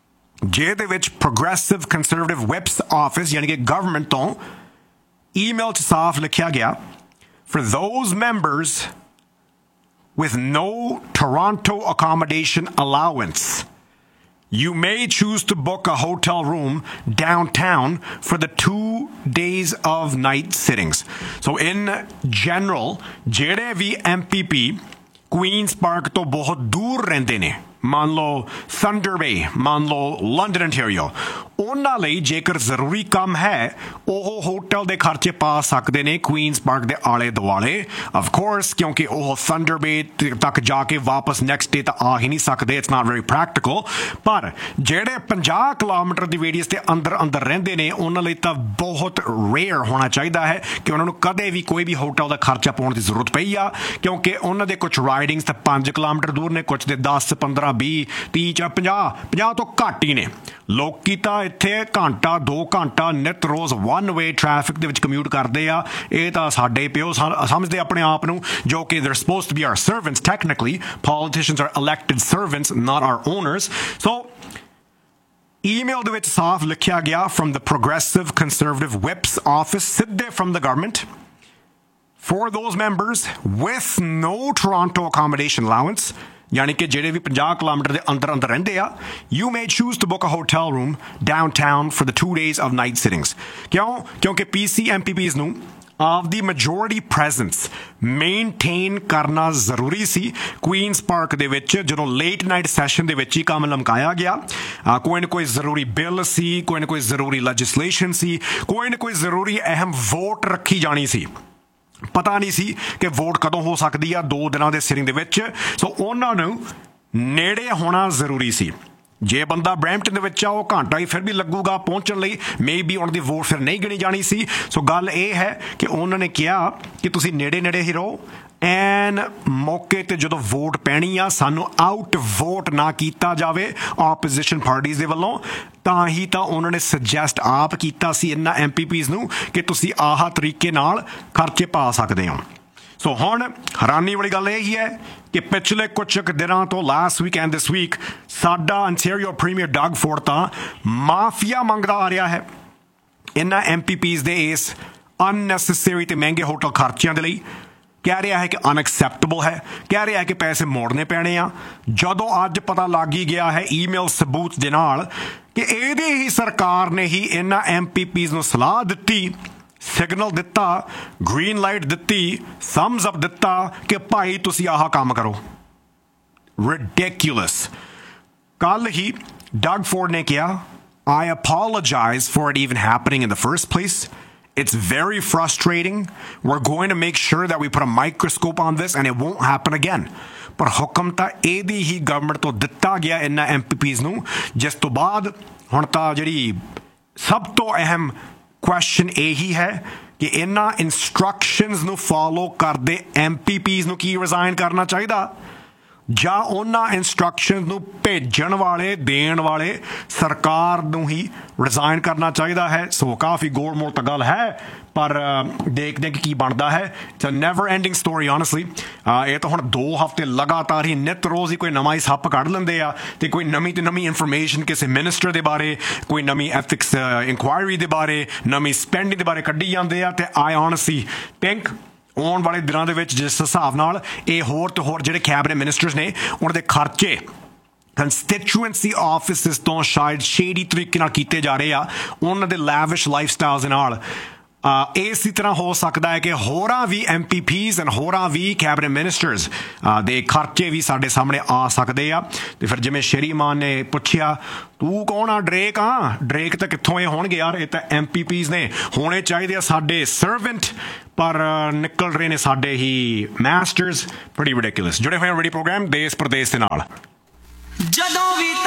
ਜਿਹਦੇ ਵਿੱਚ ਪ੍ਰੋਗਰੈਸਿਵ ਕੰਸਰਵੇਟਿਵ ਵੈਬਸ ਆਫਿਸ ਯਾਨੀ ਕਿ ਗਵਰਨਮੈਂਟ ਤੋਂ ਈਮੇਲ 'ਚ ਸਾਫ਼ ਲਿਖਿਆ ਗਿਆ, for those members with no Toronto accommodation allowance. You may choose to book a hotel room downtown for the two days of night sittings. So in general, ਜਿਹੜੇ ਵੀ M P P Queen's Park ਤੋਂ ਬਹੁਤ ਦੂਰ ਰਹਿੰਦੇ ਨੇ, ਮੰਨ ਲਓ thunder ਬੇ, ਮੰਨ ਲਓ ਲੰਡਨ ontario, ਉਹਨਾਂ ਲਈ ਜੇਕਰ ਜ਼ਰੂਰੀ ਕੰਮ ਹੈ ਉਹ ਹੋਟਲ ਦੇ ਖਰਚੇ ਪਾ ਸਕਦੇ ਨੇ ਕੁਈਨਸ ਪਾਰਕ ਦੇ ਆਲੇ ਦੁਆਲੇ ਆਫ ਕੋਰਸ, ਕਿਉਂਕਿ ਉਹ ਥੰਡਰ ਬੇ ਤੱਕ ਜਾ ਕੇ ਵਾਪਸ ਨੈਕਸਟ ਡੇ ਤਾਂ ਆ ਹੀ ਨਹੀਂ ਸਕਦੇ, ਇਟਸ ਨਾਟ ਵੈਰੀ ਪ੍ਰੈਕਟੀਕਲ। ਪਰ ਜਿਹੜੇ ਪੰਜਾਹ ਕਿਲੋਮੀਟਰ ਦੀ ਰੇਡੀਅਸ ਦੇ ਅੰਦਰ ਅੰਦਰ ਰਹਿੰਦੇ ਨੇ ਉਹਨਾਂ ਲਈ ਤਾਂ ਬਹੁਤ ਰੇਅਰ ਹੋਣਾ ਚਾਹੀਦਾ ਹੈ ਕਿ ਉਹਨਾਂ ਨੂੰ ਕਦੇ ਵੀ ਕੋਈ ਵੀ ਹੋਟਲ ਦਾ ਖਰਚਾ ਪਾਉਣ ਦੀ ਜ਼ਰੂਰਤ ਪਈ ਆ, ਕਿਉਂਕਿ ਉਹਨਾਂ ਦੇ ਕੁਝ ਰਾਈਡਿੰਗਸ ਤਾਂ ਪੰਜ ਕਿਲੋਮੀਟਰ ਦੂਰ ਨੇ, ਕੁਝ ਦੇ ਦਸ ਪੰਦਰਾਂ ਵੀਹ ਤੀਹ ਜਾਂ ਪੰਜਾਹ ਪੰਜਾਹ ਤੋਂ ਘੱਟ ਹੀ ਨੇ। ਲੋਕੀ ਤਾਂ ਇੱਥੇ ਘੰਟਾ ਦੋ ਘੰਟਾ ਨਿਤ ਰੋਜ਼ ਵਨ ਵੇ ਟ੍ਰੈਫਿਕ ਦੇ ਵਿੱਚ ਕਮਿਊਟ ਕਰਦੇ ਆ। ਇਹ ਤਾਂ ਸਾਡੇ ਪਿਓ ਸਮਝਦੇ ਆਪਣੇ ਆਪ ਨੂੰ, ਜੋ ਕਿ they're supposed to be our servants technically. Politicians are elected servants, not our owners. So email ਦੇ ਵਿੱਚ ਸਾਫ਼ ਲਿਖਿਆ ਗਿਆ from the Progressive Conservative Whip's office, ਸਿੱਧੇ from the government, for those members with no Toronto accommodation allowance, यानी कि ਜਿਹੜੇ ਵੀ ਪੰਜਾਹ ਕਿਲੋਮੀਟਰ ਦੇ ਅੰਦਰ ਅੰਦਰ ਰਹਿੰਦੇ ਆ, you may choose to book a hotel room downtown for the two days of night sittings. ਕਿਉਂ? ਕਿਉਂਕਿ P C M P Ps ਨੂੰ ਆਪਦੀ majority presence maintain ਕਰਨਾ ਜ਼ਰੂਰੀ ਸੀ ਕੁਈਨਸ ਪਾਰਕ ਦੇ ਵਿੱਚ, ਜਦੋਂ ਲੇਟ ਨਾਈਟ ਸੈਸ਼ਨ ਦੇ ਵਿੱਚ ਹੀ ਕੰਮ ਲਮਕਾਇਆ ਗਿਆ। ਕੋਈ ਨਾ ਕੋਈ ਜ਼ਰੂਰੀ ਬਿੱਲ ਸੀ, ਕੋਈ ਨਾ ਕੋਈ ਜ਼ਰੂਰੀ ਲੈਜਿਸਲੇਸ਼ਨ ਸੀ, ਕੋਈ ਨਾ ਕੋਈ ਜ਼ਰੂਰੀ ਅਹਿਮ ਵੋਟ ਰੱਖੀ ਜਾਣੀ ਸੀ। ਪਤਾ ਨਹੀਂ ਸੀ ਕਿ ਵੋਟ ਕਦੋਂ ਹੋ ਸਕਦੀ ਆ, ਦੋ ਦਿਨਾਂ ਦੇ ਸਿਰਿੰਗ ਦੇ ਵਿੱਚ। ਸੋ ਉਹਨਾਂ ਨੂੰ ਨੇੜੇ ਹੋਣਾ ਜ਼ਰੂਰੀ ਸੀ। ਜੇ ਬੰਦਾ ਬਰੈਂਪਟਨ ਦੇ ਵਿੱਚ ਆ, ਉਹ ਘੰਟਾ ਹੀ ਫਿਰ ਵੀ ਲੱਗੂਗਾ ਪਹੁੰਚਣ ਲਈ, ਮੇ ਬੀ ਉਹਨਾਂ ਦੀ ਵੋਟ ਫਿਰ ਨਹੀਂ ਗਿਣੀ ਜਾਣੀ ਸੀ। ਸੋ ਗੱਲ ਇਹ ਹੈ ਕਿ ਉਹਨਾਂ ਨੇ ਕਿਹਾ ਕਿ ਤੁਸੀਂ ਨੇੜੇ ਨੇੜੇ ਹੀ ਰਹੋ, ਐਨ ਮੌਕੇ ਤੇ ਜਦੋਂ ਵੋਟ ਪੈਣੀ ਆ ਸਾਨੂੰ ਆਊਟ ਵੋਟ ਨਾ ਕੀਤਾ ਜਾਵੇ ਆਪੋਜੀਸ਼ਨ ਪਾਰਟੀਜ਼ ਦੇ ਵੱਲੋਂ। ਤਾਂ ਹੀ ਤਾਂ ਉਹਨਾਂ ਨੇ ਸੁਜੈਸਟ ਆਪ ਕੀਤਾ ਸੀ ਇਹਨਾਂ ਐਮ ਪੀ ਪੀਜ਼ ਨੂੰ ਕਿ ਤੁਸੀਂ ਆਹ ਤਰੀਕੇ ਨਾਲ ਖਰਚੇ ਪਾ ਸਕਦੇ ਹੋ। ਸੋ ਹੁਣ ਹੈਰਾਨੀ ਵਾਲੀ ਗੱਲ ਇਹ ਹੀ ਹੈ ਕਿ ਪਿਛਲੇ ਕੁਝ ਕੁ ਦਿਨਾਂ ਤੋਂ last week and this week ਸਾਡਾ ontario ਪ੍ਰੀਮੀਅਰ ਡਗ ਫੋਰਡ ਤਾਂ ਮਾਫੀਆ ਮੰਗਦਾ ਆ ਰਿਹਾ ਹੈ ਇਹਨਾਂ ਐਮ ਪੀ ਪੀਜ਼ ਦੇ ਇਸ ਅਨਨੈਸੈਸਰੀ ਤੇ ਮਹਿੰਗੇ ਹੋਟਲ ਖਰਚਿਆਂ ਦੇ ਲਈ। ਕਹਿ ਰਿਹਾ ਹੈ ਕਿ ਅਨਐਕਸੈਪਟੇਬਲ ਹੈ, ਕਹਿ ਰਿਹਾ ਹੈ ਕਿ ਪੈਸੇ ਮੋੜਨੇ ਪੈਣੇ ਆ। ਜਦੋਂ ਅੱਜ ਪਤਾ ਲੱਗ ਹੀ ਗਿਆ ਹੈ ਈਮੇਲ ਸਬੂਤ ਦੇ ਨਾਲ ਕਿ ਇਹਦੀ ਹੀ ਸਰਕਾਰ ਨੇ ਹੀ ਇਹਨਾਂ ਐਮ ਪੀ ਪੀਜ਼ ਨੂੰ ਸਲਾਹ ਦਿੱਤੀ, ਸਿਗਨਲ ਦਿੱਤਾ, ਗ੍ਰੀਨ ਲਾਈਟ ਦਿੱਤੀ, ਥੰਬਸ ਅਪ ਦਿੱਤਾ ਕਿ ਭਾਈ ਤੁਸੀਂ ਆਹ ਕੰਮ ਕਰੋ। ridiculous। ਕੱਲ ਹੀ ਡਗ ਫੋਰਡ ਨੇ ਕਿਹਾ I apologize for it even happening in the first place. It's very frustrating. We're going to make sure that we put a microscope on this and it won't happen again. ਪਰ ਹੁਕਮ ਤਾਂ ਇਹਦੀ ਹੀ government ਤੋਂ ਦਿੱਤਾ ਗਿਆ ਇਹਨਾਂ M P peas ਨੂੰ, ਜਿਸ ਤੋਂ ਬਾਅਦ ਹੁਣ ਤਾਂ ਜਿਹੜੀ ਸਭ ਤੋਂ ਅਹਿਮ ਕੁਐਸਚਨ ਇਹੀ ਹੈ ਕਿ ਇਹਨਾਂ ਇਨਸਟਰਕਸ਼ਨਸ ਨੂੰ ਫੋਲੋ ਕਰਦੇ ਐਮ ਪੀ ਪੀਜ਼ ਨੂੰ ਕੀ ਰਿਜ਼ਾਈਨ ਕਰਨਾ ਚਾਹੀਦਾ ਜਾਂ ਉਹਨਾਂ ਇਨਸਟਰਕਸ਼ਨ ਨੂੰ ਭੇਜਣ ਵਾਲੇ ਦੇਣ ਵਾਲੇ ਸਰਕਾਰ ਨੂੰ ਹੀ ਰਿਜ਼ਾਈਨ ਕਰਨਾ ਚਾਹੀਦਾ ਹੈ। ਸੋ ਕਾਫੀ ਗੋਲ ਮੋਲ ਤਾਂ ਗੱਲ ਹੈ, ਪਰ ਦੇਖਦੇ ਕਿ ਕੀ ਬਣਦਾ ਹੈ। It's a never ending story honestly. ਇਹ ਤਾਂ ਹੁਣ ਦੋ ਹਫ਼ਤੇ ਲਗਾਤਾਰ ਹੀ ਨਿੱਤ ਰੋਜ਼ ਹੀ ਕੋਈ ਨਵਾਂ ਹੀ ਸੱਪ ਕੱਢ ਲੈਂਦੇ ਆ ਤੇ ਕੋਈ ਨਵੀਂ ਤੇ ਨਵੀਂ ਇਨਫੋਰਮੇਸ਼ਨ ਕਿਸੇ ਮਿਨਿਸਟਰ ਦੇ ਬਾਰੇ, ਕੋਈ ਨਵੀਂ ਐਥਿਕਸ ਇਨਕੁਆਇਰੀ ਦੇ ਬਾਰੇ, ਨਵੀਂ ਸਪੈਂਡਿੰਗ ਦੇ ਬਾਰੇ ਕੱਢੀ ਜਾਂਦੇ ਆ। ਤੇ ਆਈ ਓਨੈਸਟਲੀ ਥਿੰਕ ਆਉਣ ਵਾਲੇ ਦਿਨਾਂ ਦੇ ਵਿੱਚ ਜਿਸ ਹਿਸਾਬ ਨਾਲ ਇਹ ਹੋਰ ਤੇ ਹੋਰ ਜਿਹੜੇ ਕੈਬਨਿਟ ਮਿਨਿਸਟਰਸ ਨੇ ਉਹਨਾਂ ਦੇ ਖਰਚੇ ਕੰਸਟੀਚੁਐਂਸੀ ਆਫਿਸਿਸ ਤੋਂ ਸ਼ਾਇਦ ਸ਼ੇਡੀ ਤਰੀਕੇ ਨਾਲ ਕੀਤੇ ਜਾ ਰਹੇ ਆ ਉਹਨਾਂ ਦੇ ਲੈਵਿਸ਼ ਲਾਈਫ ਸਟਾਈਲ ਦੇ ਨਾਲ, ਇਸੇ ਤਰ੍ਹਾਂ ਹੋ ਸਕਦਾ ਹੈ ਕਿ ਹੋਰਾਂ ਵੀ ਐਮ ਪੀ ਪੀਜ਼ ਐਂਡ ਹੋਰਾਂ ਵੀ ਕੈਬਨਿਟ ਮਿਨਿਸਟਰਸ ਦੇ ਖਰਚੇ ਵੀ ਸਾਡੇ ਸਾਹਮਣੇ ਆ ਸਕਦੇ ਆ। ਤੇ ਫਿਰ ਜਿਵੇਂ ਸ਼੍ਰੀਮਾਨ ਨੇ ਪੁੱਛਿਆ ਤੂੰ ਕੌਣ ਆ, ਡਰੇਕ ਆ? ਡਰੇਕ ਤਾਂ ਕਿੱਥੋਂ ਇਹ ਹੋਣਗੇ ਯਾਰ, ਇਹ ਤਾਂ ਐਮ ਪੀ ਪੀਜ਼ ਨੇ, ਹੋਣੇ ਚਾਹੀਦੇ ਆ ਸਾਡੇ ਸਰਵੈਂਟ, ਪਰ ਨਿਕਲ ਰਹੇ ਨੇ ਸਾਡੇ ਹੀ ਮਾਸਟਰਸ। ਬੜੀ ਰਿਡਿਕੂਲਸ। ਜੁੜੇ ਹੋਏ ਰੇਡੀਓ ਪ੍ਰੋਗਰਾਮ ਦੇਸ਼ ਪ੍ਰਦੇਸ਼ ਦੇ ਨਾਲ। ਜਦੋਂ ਵੀ